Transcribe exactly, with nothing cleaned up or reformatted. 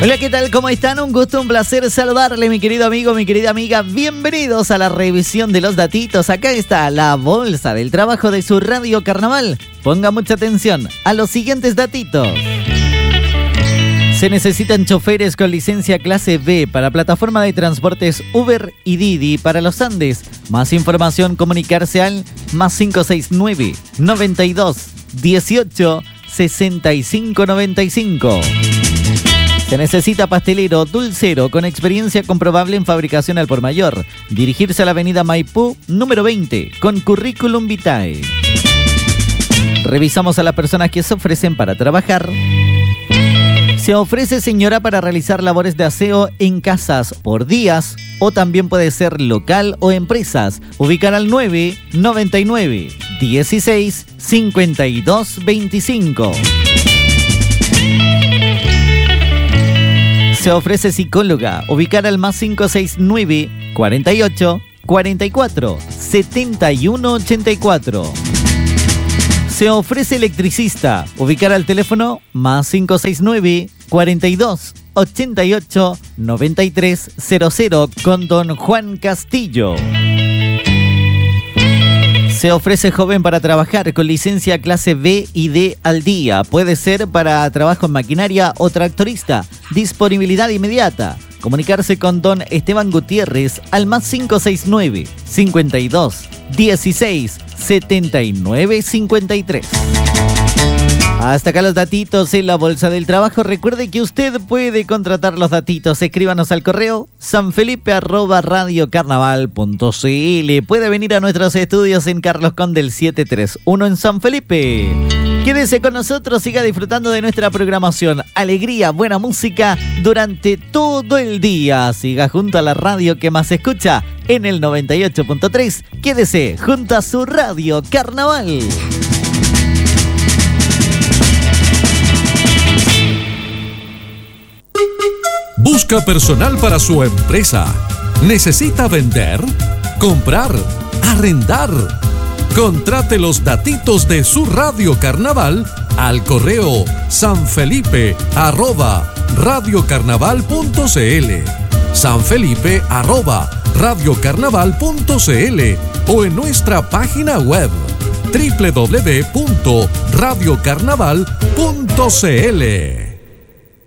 Hola, ¿qué tal? ¿Cómo están? Un gusto, un placer saludarle, mi querido amigo, mi querida amiga. Bienvenidos a la revisión de los datitos. Acá está la bolsa del trabajo de su Radio Carnaval. Ponga mucha atención a los siguientes datitos. Se necesitan choferes con licencia clase B para plataforma de transportes Uber y Didi para los Andes. Más información, comunicarse al más cinco seis nueve, noventa y dos, dieciocho, sesenta y cinco noventa y cinco. Se necesita pastelero dulcero con experiencia comprobable en fabricación al por mayor. Dirigirse a la avenida Maipú, número veinte, con currículum vitae. Revisamos a las personas que se ofrecen para trabajar. Se ofrece señora para realizar labores de aseo en casas por días o también puede ser local o empresas. Ubicar al nueve, noventa y nueve, dieciséis, cincuenta y dos, veinticinco. Se ofrece psicóloga. Ubicar al más cinco seis nueve, cuarenta y ocho, cuarenta y cuatro, setenta y uno ochenta y cuatro. Se ofrece electricista. Ubicar al teléfono más cinco seis nueve, cuarenta y dos, ochenta y ocho, noventa y tres cero cero con don Juan Castillo. Se ofrece joven para trabajar con licencia clase B y D al día. Puede ser para trabajo en maquinaria o tractorista. Disponibilidad inmediata. Comunicarse con don Esteban Gutiérrez al más cinco seis nueve, cincuenta y dos, dieciséis, setenta y nueve, cincuenta y tres. Hasta acá los datitos en la bolsa del trabajo. Recuerde que usted puede contratar los datitos. Escríbanos al correo sanfelipe arroba radiocarnaval punto cl. Puede venir a nuestros estudios en Carlos Condel setecientos treinta y uno en San Felipe. Quédese con nosotros, siga disfrutando de nuestra programación. Alegría, buena música durante todo el día. Siga junto a la radio que más se escucha en el noventa y ocho punto tres. Quédese junto a su Radio Carnaval. Busca personal para su empresa. ¿Necesita vender? ¿Comprar? ¿Arrendar? Contrate los datitos de su Radio Carnaval al correo sanfelipe arroba radiocarnaval punto cl, sanfelipe arroba radiocarnaval punto cl o en nuestra página web doble u doble u doble u punto radiocarnaval punto cl.